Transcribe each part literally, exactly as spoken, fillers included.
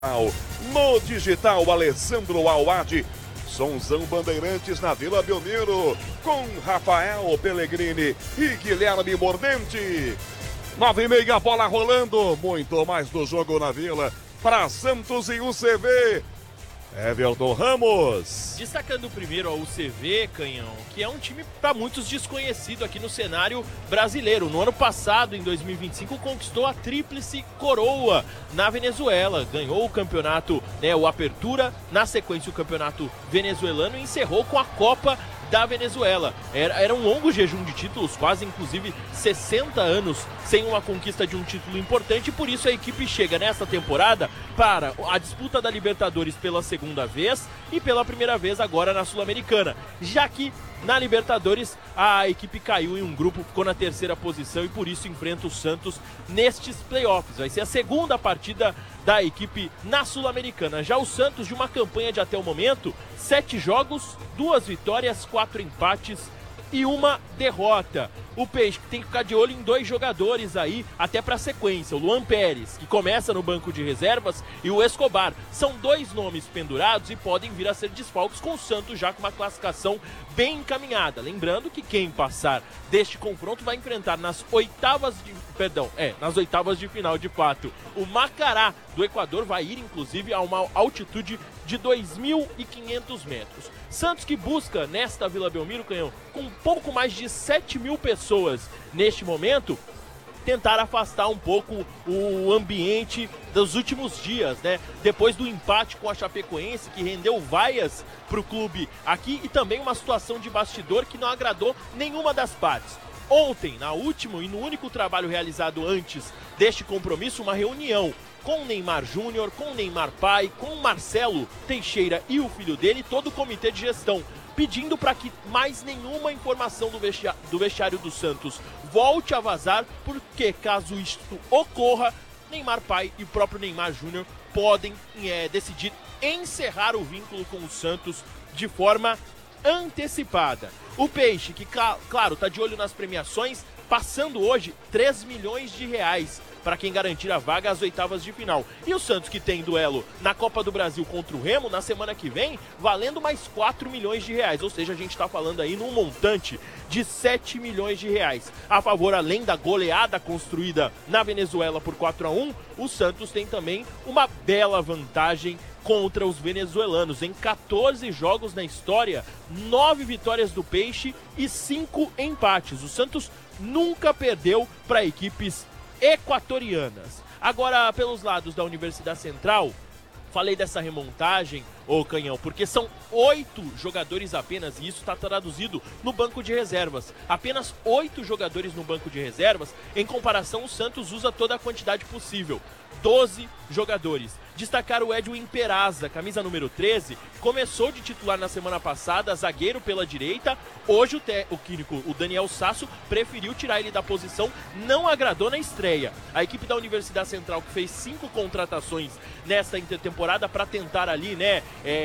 No digital, Alessandro Alwadi. Sonzão Bandeirantes na Vila Belmiro, com Rafael Pellegrini e Guilherme Mordente. Nove e meia, bola rolando, muito mais do jogo na Vila, para Santos e U C V. Everton Ramos. Destacando primeiro a U C V, Canhão, que é um time para muitos desconhecido aqui no cenário brasileiro. No ano passado, em dois mil e vinte e cinco, conquistou a tríplice coroa na Venezuela. Ganhou o campeonato, né, o Apertura, na sequência o campeonato venezuelano e encerrou com a Copa da Venezuela. Era, era um longo jejum de títulos, quase inclusive sessenta anos sem uma conquista de um título importante, e por isso a equipe chega nesta temporada para a disputa da Libertadores pela segunda vez e pela primeira vez agora na Sul-Americana, já que na Libertadores a equipe caiu em um grupo, ficou na terceira posição e por isso enfrenta o Santos nestes playoffs. Vai ser a segunda partida da equipe na Sul-Americana. Já o Santos, de uma campanha de até o momento, sete jogos, duas vitórias, quatro empates e uma derrota. O Peixe tem que ficar de olho em dois jogadores aí, até para a sequência. O Luan Pérez, que começa no banco de reservas, e o Escobar. São dois nomes pendurados e podem vir a ser desfalques, com o Santos já com uma classificação bem encaminhada. Lembrando que quem passar deste confronto vai enfrentar nas oitavas de... Perdão, é, nas oitavas de final de fato. O Macará do Equador vai ir, inclusive, a uma altitude de dois mil e quinhentos metros. Santos que busca, nesta Vila Belmiro, Canhão, com um pouco mais de sete mil pessoas neste momento, tentar afastar um pouco o ambiente dos últimos dias, né? Depois do empate com a Chapecoense, que rendeu vaias para o clube aqui, e também uma situação de bastidor que não agradou nenhuma das partes. Ontem, na última e no único trabalho realizado antes deste compromisso, uma reunião com o Neymar Júnior, com o Neymar pai, com o Marcelo Teixeira e o filho dele, todo o comitê de gestão, pedindo para que mais nenhuma informação do vestiário, do vestiário do Santos volte a vazar, porque caso isto ocorra, Neymar pai e o próprio Neymar Júnior podem é, decidir encerrar o vínculo com o Santos de forma antecipada. O Peixe, que claro, está de olho nas premiações, passando hoje três milhões de reais para quem garantir a vaga às oitavas de final. E o Santos, que tem duelo na Copa do Brasil contra o Remo na semana que vem, valendo mais quatro milhões de reais. Ou seja, a gente está falando aí num montante de sete milhões de reais. A favor, além da goleada construída na Venezuela por quatro a um, o Santos tem também uma bela vantagem contra os venezuelanos. Em quatorze jogos na história, nove vitórias do Peixe e cinco empates. O Santos nunca perdeu para equipes equatorianas. Agora, pelos lados da Universidade Central, falei dessa remontagem, ô Canhão, porque são oito jogadores apenas, e isso está traduzido no banco de reservas. Apenas oito jogadores no banco de reservas, em comparação o Santos usa toda a quantidade possível. doze jogadores. Destacar o Edwin Peraza, camisa número treze, começou de titular na semana passada, zagueiro pela direita. Hoje o, te- o clínico, o Daniel Sasso, preferiu tirar ele da posição, não agradou na estreia. A equipe da Universidade Central, que fez cinco contratações nesta intertemporada para tentar ali, né,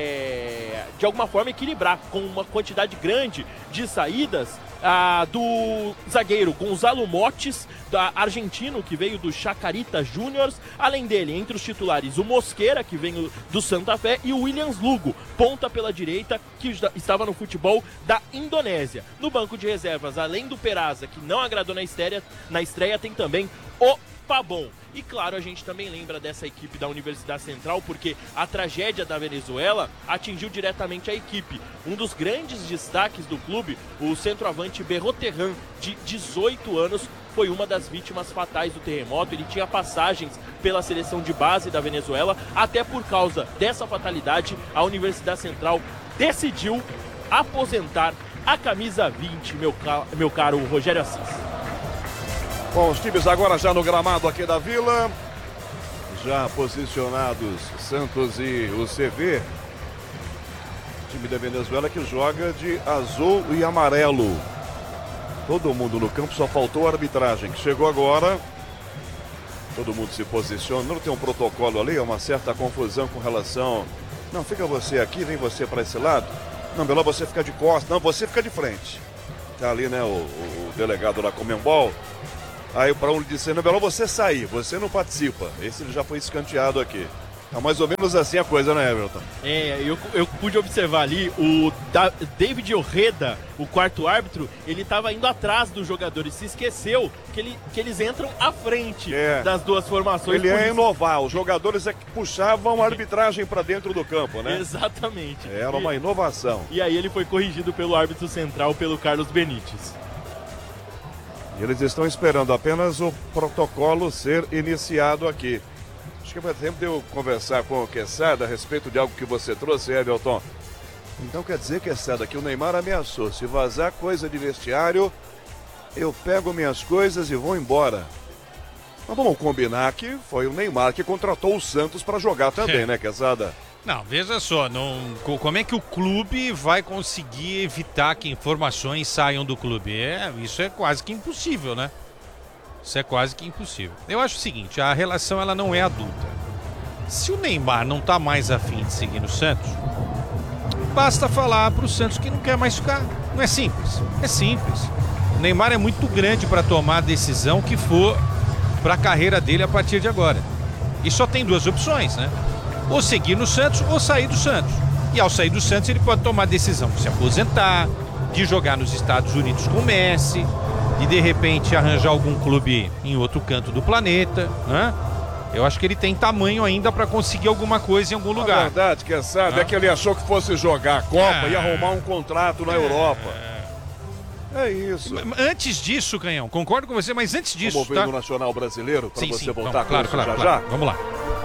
é, de alguma forma equilibrar com uma quantidade grande de saídas, ah, do zagueiro Gonzalo Motes, da argentino, que veio do Chacarita Juniors. Além dele, entre os titulares, o Mosquera, que veio do Santa Fé, e o Williams Lugo, ponta pela direita, que estava no futebol da Indonésia. No banco de reservas, além do Peraza, que não agradou na estreia, na estreia tem também o Pabon. E claro, a gente também lembra dessa equipe da Universidade Central, porque a tragédia da Venezuela atingiu diretamente a equipe. Um dos grandes destaques do clube, o centroavante Berroterran, de dezoito anos, foi uma das vítimas fatais do terremoto. Ele tinha passagens pela seleção de base da Venezuela. Até por causa dessa fatalidade, a Universidade Central decidiu aposentar a camisa vinte, meu, ca... meu caro Rogério Assis. Bom, os times agora já no gramado aqui da Vila, já posicionados Santos e o C V. O time da Venezuela que joga de azul e amarelo. Todo mundo no campo, só faltou a arbitragem, que chegou agora. Todo mundo se posicionando, tem um protocolo ali, é uma certa confusão com relação... Não, fica você aqui, vem você para esse lado. Não, melhor você ficar de costas, não, você fica de frente. Tá ali, né, o, o delegado da Conmebol. Aí para um disse, não, melhor você sair, você não participa. Esse ele já foi escanteado aqui. É mais ou menos assim a coisa, né, Everton? É, eu, eu pude observar ali, o da, David Orreda, o quarto árbitro, ele estava indo atrás dos jogadores, se esqueceu que, ele, que eles entram à frente é. das duas formações. Ele é inovar, os jogadores é que puxavam a arbitragem para dentro do campo, né? Exatamente. Era uma inovação. E aí ele foi corrigido pelo árbitro central, pelo Carlos Benítez. E eles estão esperando apenas o protocolo ser iniciado aqui. Acho que vai tempo de eu conversar com o Quesada a respeito de algo que você trouxe, Everton. Então quer dizer, Quesada, que o Neymar ameaçou, se vazar coisa de vestiário, eu pego minhas coisas e vou embora. Mas vamos combinar que foi o Neymar que contratou o Santos para jogar também, né, Quesada? Não, veja só, não, como é que o clube vai conseguir evitar que informações saiam do clube? É, isso é quase que impossível, né? Isso é quase que impossível. Eu acho o seguinte, a relação ela não é adulta. Se o Neymar não tá mais afim de seguir no Santos, basta falar pro Santos que não quer mais ficar. Não é simples? É simples. O Neymar é muito grande para tomar a decisão que for para a carreira dele a partir de agora. E só tem duas opções, né? Ou seguir no Santos ou sair do Santos. E ao sair do Santos ele pode tomar a decisão de se aposentar, de jogar nos Estados Unidos com o Messi, de de repente arranjar algum clube em outro canto do planeta, né? Eu acho que ele tem tamanho ainda para conseguir alguma coisa em algum lugar. A verdade, que sabe, é que ele achou que fosse jogar a Copa é. e arrumar um contrato na é. Europa. É isso. Antes disso, Canhão, concordo com você, mas antes disso, Vamos ver tá? no Nacional Brasileiro para sim, você sim, voltar vamos, claro, com isso claro, já claro. já? Vamos lá.